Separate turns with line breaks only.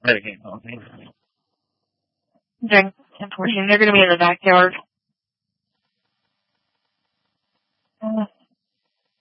Okay. Unfortunately, they're going to be in the backyard.